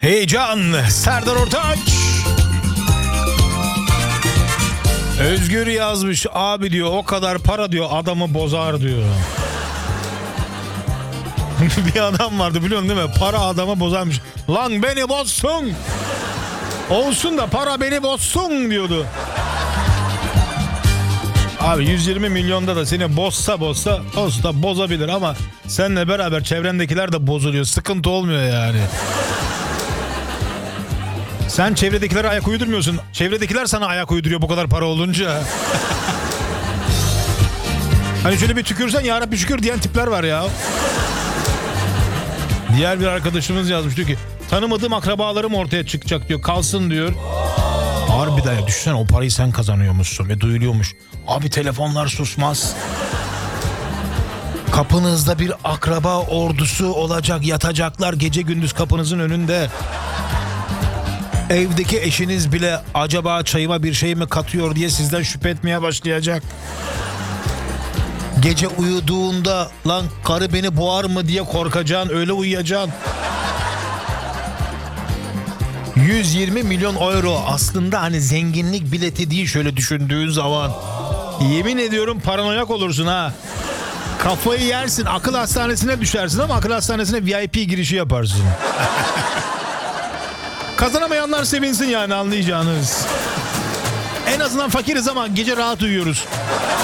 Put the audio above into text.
Heyecan, Serdar Ortaç. Özgür yazmış, abi diyor o kadar para diyor adamı bozar diyor. Bir adam vardı biliyorsun değil mi? Para adamı bozarmış. Lan beni bozsun. Olsun da para beni bozsun diyordu. Abi 120 milyonda da seni bozsa olsa da bozabilir ama seninle beraber çevrendekiler de bozuluyor. Sıkıntı olmuyor yani. Sen çevredekilere ayak uydurmuyorsun. Çevredekiler sana ayak uyduruyor bu kadar para olunca. Hani şöyle bir tükürsen ya Rabbi şükür diyen tipler var ya. Diğer bir arkadaşımız yazmış diyor ki tanımadığım akrabalarım ortaya çıkacak diyor. Kalsın diyor. Harbiden ya düşünsene o parayı sen kazanıyormuşsun ve duyuluyormuş. Abi telefonlar susmaz. Kapınızda bir akraba ordusu olacak, yatacaklar gece gündüz kapınızın önünde. Evdeki eşiniz bile acaba çayıma bir şey mi katıyor diye sizden şüphe etmeye başlayacak. Gece uyuduğunda lan karı beni boğar mı diye korkacaksın, öyle uyuyacaksın. 120 milyon euro aslında hani zenginlik bileti değil şöyle düşündüğün zaman. Yemin ediyorum paranoyak olursun ha. Kafayı yersin, akıl hastanesine düşersin ama akıl hastanesine VIP girişi yaparsın. Kazanamayanlar sevinsin yani anlayacağınız. En azından fakiriz ama gece rahat uyuyoruz.